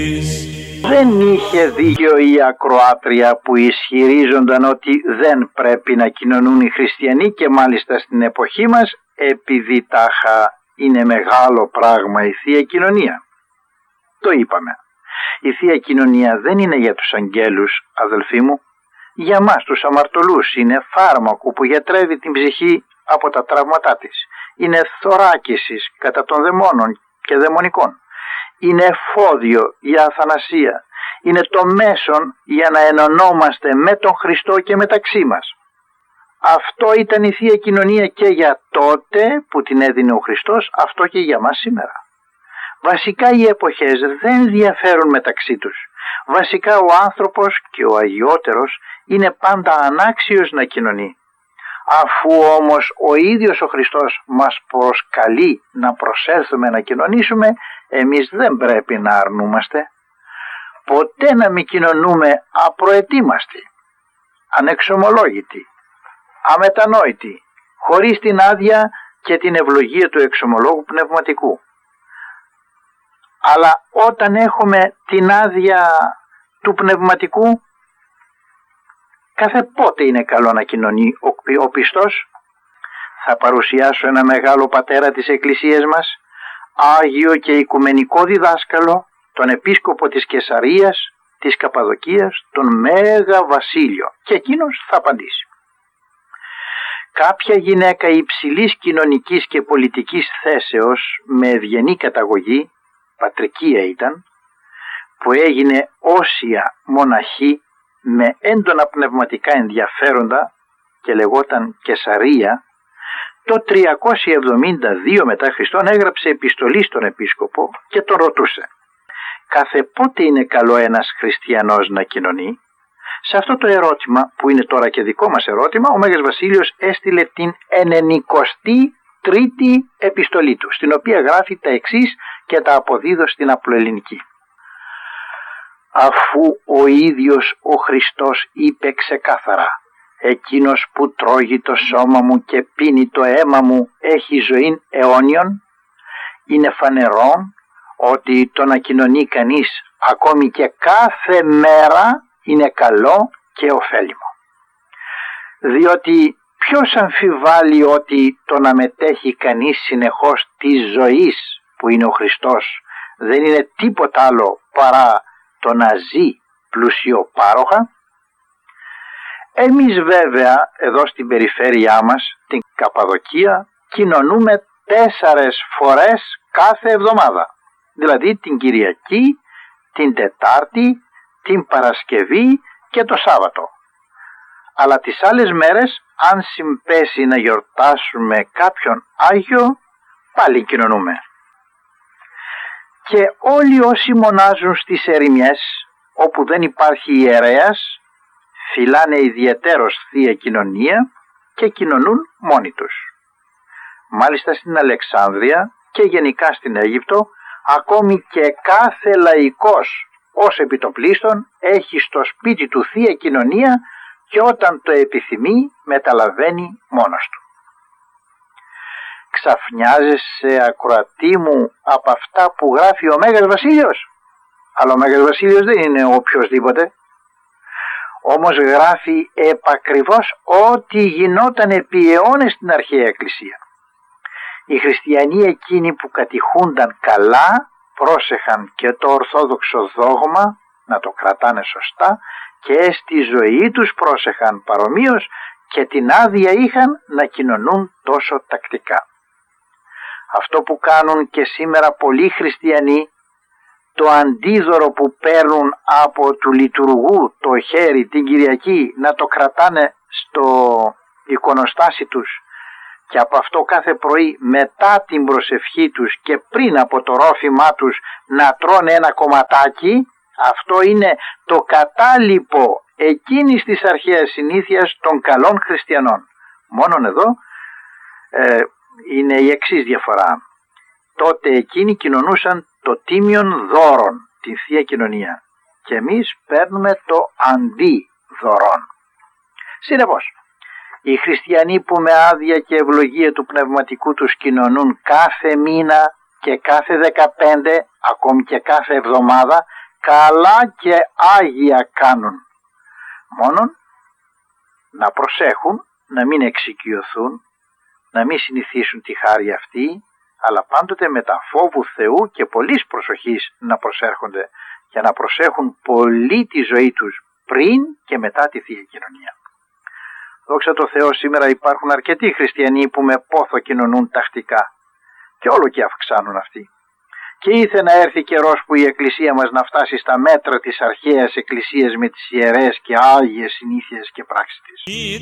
Δεν είχε δίκιο η ακροάτρια που ισχυρίζονταν ότι δεν πρέπει να κοινωνούν οι χριστιανοί, και μάλιστα στην εποχή μας, επειδή τάχα είναι μεγάλο πράγμα η Θεία Κοινωνία. Το είπαμε. Η Θεία Κοινωνία δεν είναι για τους αγγέλους, αδελφοί μου. Για μας τους αμαρτωλούς είναι φάρμακο που γιατρεύει την ψυχή από τα τραύματά της. Είναι θωράκισης κατά των δαιμόνων και δαιμονικών. Είναι εφόδιο για αθανασία. Είναι το μέσον για να ενωνόμαστε με τον Χριστό και μεταξύ μας. Αυτό ήταν η Θεία Κοινωνία και για τότε που την έδινε ο Χριστός, αυτό και για μας σήμερα. Βασικά οι εποχές δεν διαφέρουν μεταξύ τους. Βασικά ο άνθρωπος και ο αγιότερος είναι πάντα ανάξιος να κοινωνεί. Αφού όμως ο ίδιος ο Χριστός μας προσκαλεί να προσέλθουμε να κοινωνήσουμε, εμείς δεν πρέπει να αρνούμαστε. Ποτέ να μην κοινωνούμε απροετοίμαστοι, ανεξομολόγητοι, αμετανόητοι, χωρίς την άδεια και την ευλογία του εξομολόγου πνευματικού. Αλλά όταν έχουμε την άδεια του πνευματικού, κάθε πότε είναι καλό να κοινωνεί ο πιστός. Θα παρουσιάσω ένα μεγάλο πατέρα της Εκκλησίας μας, Άγιο και Οικουμενικό διδάσκαλο, τον Επίσκοπο της Καισαρίας, της Καπαδοκίας, τον Μέγα Βασίλειο, και εκείνος θα απαντήσει. Κάποια γυναίκα υψηλής κοινωνικής και πολιτικής θέσεως, με ευγενή καταγωγή, πατρικία ήταν, που έγινε όσια μοναχή με έντονα πνευματικά ενδιαφέροντα και λεγόταν Καισαρία, το 372 μετά Χριστόν έγραψε επιστολή στον Επίσκοπο και τον ρωτούσε: κάθε πότε είναι καλό ένας χριστιανός να κοινωνεί? Σε αυτό το ερώτημα, που είναι τώρα και δικό μας ερώτημα, ο Μέγας Βασίλειος έστειλε την 93η επιστολή του, στην οποία γράφει τα εξής και τα αποδίδω στην απλοελληνική. Αφού ο ίδιος ο Χριστός είπε ξεκάθαρα: εκείνος που τρώγει το σώμα μου και πίνει το αίμα μου έχει ζωήν αιώνιον, είναι φανερό ότι το να κοινωνεί κανείς ακόμη και κάθε μέρα είναι καλό και ωφέλιμο. Διότι ποιος αμφιβάλλει ότι το να μετέχει κανείς συνεχώς της ζωής που είναι ο Χριστός δεν είναι τίποτα άλλο παρά το να ζει πλουσιοπάροχα? Εμείς βέβαια εδώ στην περιφέρειά μας, την Καπαδοκία, κοινωνούμε 4 φορές κάθε εβδομάδα. Δηλαδή την Κυριακή, την Τετάρτη, την Παρασκευή και το Σάββατο. Αλλά τις άλλες μέρες, αν συμπέσει να γιορτάσουμε κάποιον Άγιο, πάλι κοινωνούμε. Και όλοι όσοι μονάζουν στις ερημιές, όπου δεν υπάρχει ιερέας, φυλάνε ιδιαιτέρως Θεία Κοινωνία και κοινωνούν μόνοι τους. Μάλιστα στην Αλεξάνδρεια και γενικά στην Αίγυπτο, ακόμη και κάθε λαϊκός ως επιτοπλίστων έχει στο σπίτι του Θεία Κοινωνία και όταν το επιθυμεί μεταλαβαίνει μόνος του. Ξαφνιάζεσαι, ακροατή μου, από αυτά που γράφει ο Μέγας Βασίλειος? Αλλά ο Μέγας Βασίλειος δεν είναι ο οποιοσδήποτε. Όμως γράφει επακριβώς ό,τι γινόταν επί αιώνες στην αρχαία Εκκλησία. Οι χριστιανοί εκείνοι που κατηχούνταν καλά πρόσεχαν και το ορθόδοξο δόγμα να το κρατάνε σωστά και στη ζωή τους πρόσεχαν παρομοίως και την άδεια είχαν να κοινωνούν τόσο τακτικά. Αυτό που κάνουν και σήμερα πολλοί χριστιανοί, το αντίδωρο που παίρνουν από του λειτουργού το χέρι την Κυριακή να το κρατάνε στο εικονοστάσι τους και από αυτό κάθε πρωί μετά την προσευχή τους και πριν από το ρόφημά τους να τρώνε ένα κομματάκι, αυτό είναι το κατάλοιπο εκείνης της αρχαίας συνήθειας των καλών χριστιανών. Μόνον εδώ είναι η εξής διαφορά. Τότε εκείνοι κοινωνούσαν το τίμιον δώρον, την Θεία Κοινωνία, και εμείς παίρνουμε το αντί δωρών. Συνεπώς, οι χριστιανοί που με άδεια και ευλογία του πνευματικού τους κοινωνούν κάθε μήνα και κάθε 15, ακόμη και κάθε εβδομάδα, καλά και άγια κάνουν. Μόνον να προσέχουν, να μην εξοικειωθούν, να μην συνηθίσουν τη χάρη αυτή, αλλά πάντοτε με τα φόβου Θεού και πολλής προσοχής να προσέρχονται και να προσέχουν πολύ τη ζωή τους πριν και μετά τη Θεία Κοινωνία. Δόξα τω Θεώ, σήμερα υπάρχουν αρκετοί χριστιανοί που με πόθο κοινωνούν τακτικά και όλο και αυξάνουν αυτοί. Και ήθε να έρθει καιρός που η Εκκλησία μας να φτάσει στα μέτρα της αρχαίας Εκκλησίας με τις ιερές και άγιες συνήθειες και πράξεις της.